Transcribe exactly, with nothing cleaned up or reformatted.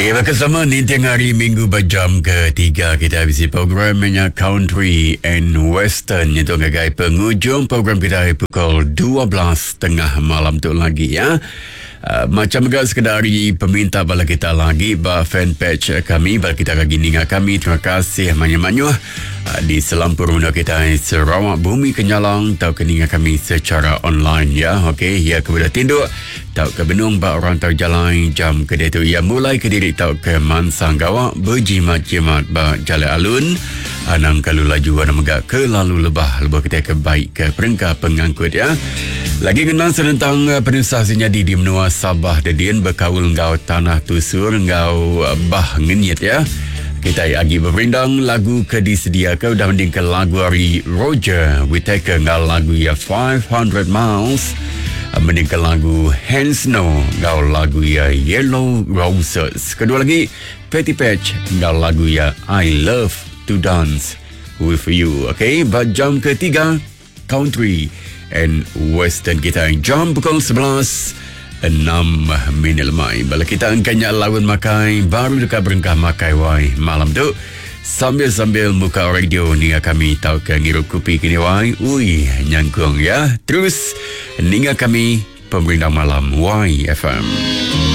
Eh, bersama ni tengah hari Minggu berjam ketiga kita habisi programnya Country and Western itu gagai penghujung program kita hari pukul dua belas tengah malam tu lagi ya. Uh, macam agak sekadari peminta bala kita lagi ba fanpage kami bala kita lagi ningat kami terima kasih banyak-banyak uh, di selampur muna kita Sarawak Bumi Kenyalang tau keningat kami secara online ya. Okey ya kepada tinduk tau ke Benung ba orang tau jalan jam kedai tu ya mulai ke diri tau ke Mansang Gawak berjimat-jimat ba Jalan Alun anang kalau laju ana megak ke lalu lebah lebah kita ke baik ke peringkat pengangkut ya. Lagi kenal tentang uh, penusah senyadi di menua Sabah Dedin berkawul ngau tanah tusur ngau uh, bah ngenyit ya. Kita lagi berindang lagu ke disedia ke udah mending ke lagu hari Roger Whittaker ngau lagu ya five hundred miles uh, mending ke lagu Hand Snow ngau lagu ya Yellow Roses. Kedua lagi Petty Patch ngau lagu ya I Love to Dance with You. Okay, but jam ketiga Country and Western kita jam pukul sebelas enam minit lemai. Bala kita angkanya lawan makai baru dekat berengkah makai wai malam tu sambil-sambil muka radio ni kami tahu ke ngirup kopi kini wai ui nyangkung ya. Terus ninga kami pemerintah malam Y F M.